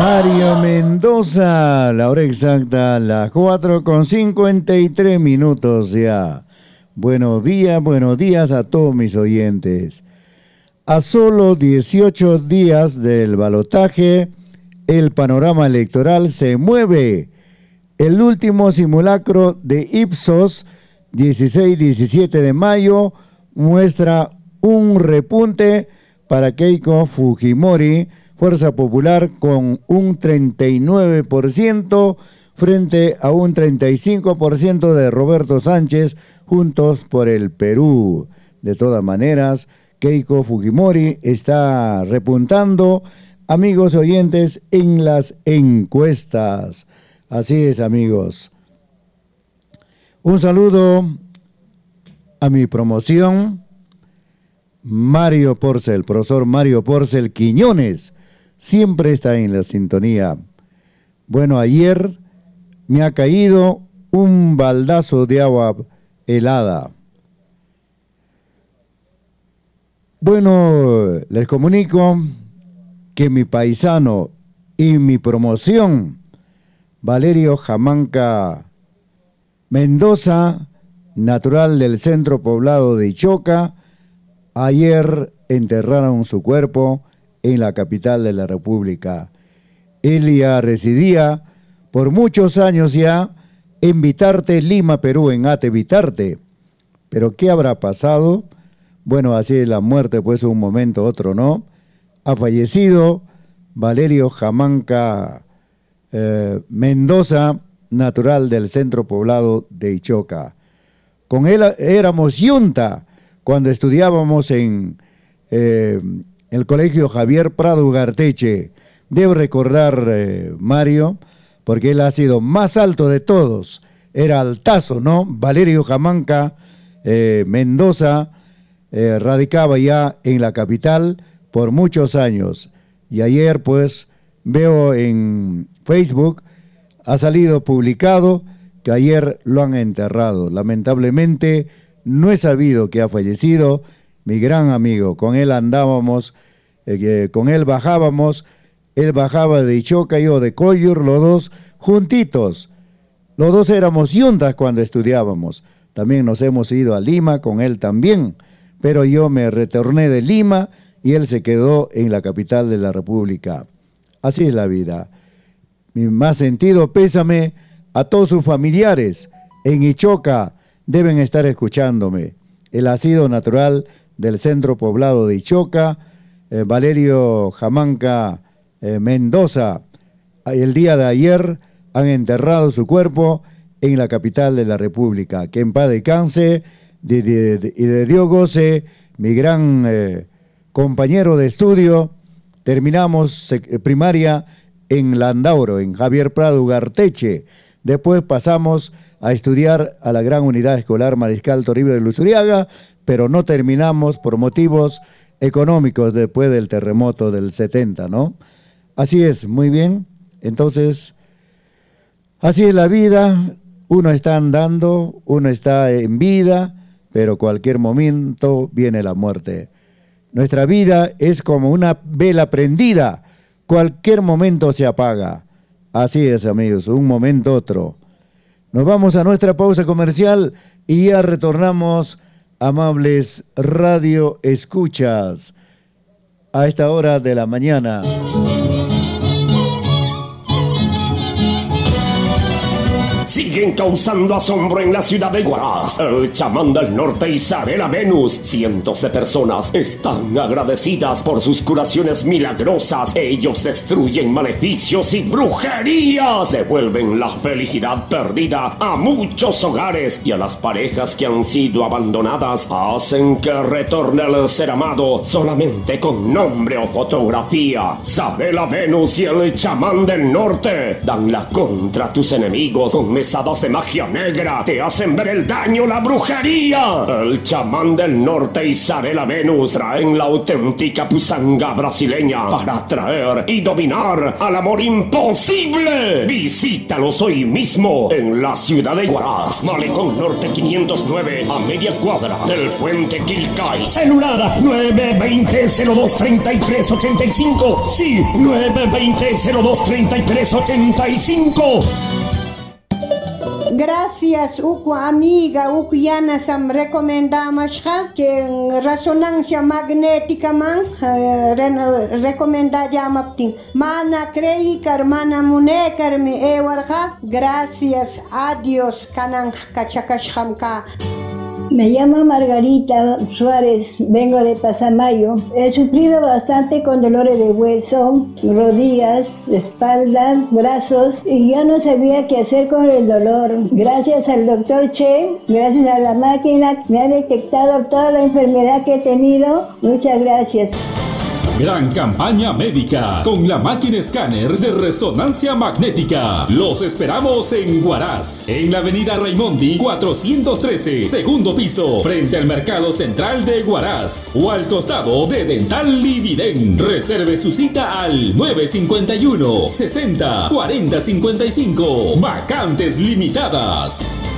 Mario Mendoza, la hora exacta, las 4:53 ya. Buenos días a todos mis oyentes. A solo 18 días del balotaje, el panorama electoral se mueve. El último simulacro de Ipsos, 16-17 de mayo, muestra un repunte para Keiko Fujimori, Fuerza Popular, con un 39% frente a un 35% de Roberto Sánchez, Juntos por el Perú. De todas maneras, Keiko Fujimori está repuntando, amigos oyentes, en las encuestas. Así es, amigos. Un saludo a mi promoción, Mario Porcel, profesor Mario Porcel Quiñones, siempre está en la sintonía. Bueno, ayer me ha caído un baldazo de agua helada. Bueno, les comunico que mi paisano y mi promoción, Valerio Jamanca Mendoza, natural del centro poblado de Ichoca, ayer enterraron su cuerpo en la capital de la República. Él ya residía por muchos años ya en Vitarte, Lima, Perú, en Ate Vitarte. Pero ¿qué habrá pasado? Bueno, así es la muerte, pues un momento, otro no. Ha fallecido Valerio Jamanca Mendoza, natural del centro poblado de Ichoca. Con él éramos yunta cuando estudiábamos en el colegio Javier Prado Ugarteche. Debo recordar, Mario, porque él ha sido más alto de todos. Era altazo, ¿no? Valerio Jamanca Mendoza radicaba ya en la capital por muchos años. Y ayer, pues, veo en Facebook, ha salido publicado que ayer lo han enterrado. Lamentablemente, no he sabido que ha fallecido mi gran amigo. Con él andábamos, con él bajábamos. Él bajaba de Ichoca, yo de Coyur, los dos juntitos. Los dos éramos yuntas cuando estudiábamos. También nos hemos ido a Lima, con él también. Pero yo me retorné de Lima y él se quedó en la capital de la República. Así es la vida. Mi más sentido pésame a todos sus familiares en Ichoca. Deben estar escuchándome. Él ha sido natural del centro poblado de Ichoca, Valerio Jamanca Mendoza. El día de ayer han enterrado su cuerpo en la capital de la República. Que en paz descanse y de Dios goce mi gran compañero de estudio. Terminamos primaria en Landauro, en Javier Prado Ugarteche. Después pasamos a estudiar a la gran unidad escolar Mariscal Toribio de Luzuriaga, pero no terminamos por motivos económicos después del terremoto del 70, ¿no? Así es, muy bien. Entonces, así es la vida. Uno está andando, uno está en vida, pero cualquier momento viene la muerte. Nuestra vida es como una vela prendida. Cualquier momento se apaga. Así es, amigos, un momento otro. Nos vamos a nuestra pausa comercial y ya retornamos, amables radio escuchas, a esta hora de la mañana. Siguen causando asombro en la ciudad de Huaraz, el chamán del norte Isabela Venus. Cientos de personas están agradecidas por sus curaciones milagrosas. Ellos destruyen maleficios y brujerías, devuelven la felicidad perdida a muchos hogares, y a las parejas que han sido abandonadas hacen que retorne el ser amado solamente con nombre o fotografía. Isabela Venus y el chamán del norte dan la contra a tus enemigos con pesadas de magia negra te hacen ver el daño, la brujería. El chamán del norte y Zarela Venus traen la auténtica pusanga brasileña para atraer y dominar al amor imposible. Visítalos hoy mismo en la ciudad de Huaraz, Malecón Norte 509, a media cuadra del puente Quilcay. Celular 920-02-3385. Sí, 920-02-3385. Gracias, uku amiga, uku yana sam recomendamos que en resonancia magnética man recomenda llamaptin. Mana creikar, mana munekar mi ewarga. Gracias a Dios kanan kachakashkamka. Me llamo Margarita Suárez, vengo de Pasamayo. He sufrido bastante con dolores de hueso, rodillas, espalda, brazos y ya no sabía qué hacer con el dolor. Gracias al doctor Che, gracias a la máquina, me ha detectado toda la enfermedad que he tenido. Muchas gracias. Gran campaña médica con la máquina escáner de resonancia magnética. Los esperamos en Huaraz, en la avenida Raimondi 413, segundo piso, frente al Mercado Central de Huaraz, o al costado de Dental Lividen. Reserve su cita al 951 60 40 55. Vacantes limitadas.